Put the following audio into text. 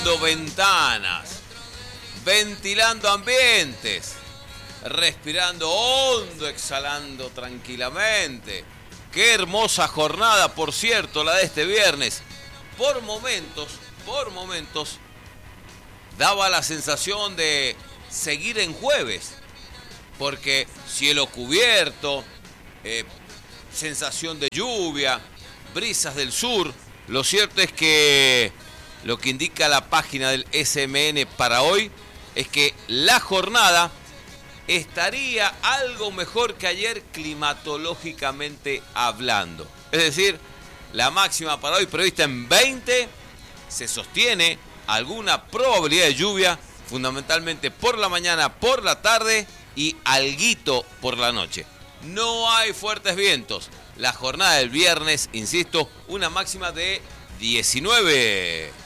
ventanas, ventilando ambientes, respirando hondo, exhalando tranquilamente. Qué hermosa jornada, por cierto, la de este viernes. Por momentos, daba la sensación de seguir en jueves, porque cielo cubierto, sensación de lluvia, brisas del sur. Lo cierto es que lo que indica la página del SMN para hoy es que la jornada estaría algo mejor que ayer climatológicamente hablando. Es decir, la máxima para hoy prevista en 20, se sostiene alguna probabilidad de lluvia, fundamentalmente por la mañana, por la tarde y alguito por la noche. No hay fuertes vientos. La jornada del viernes, insisto, una máxima de 19.